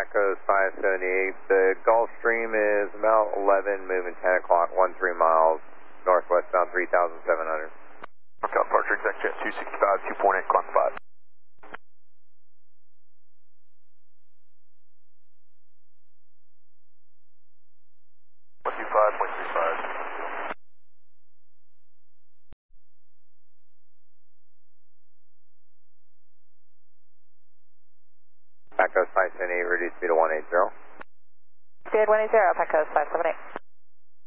Pac Coast 578. The Gulfstream is about 11, moving 10 o'clock, 13 miles, northwestbound 3,700. Okay, departure exact jet 265, 2.8, climb 5. Pac Coast 578, reduce speed to 180. Speed 180, Pac Coast 578.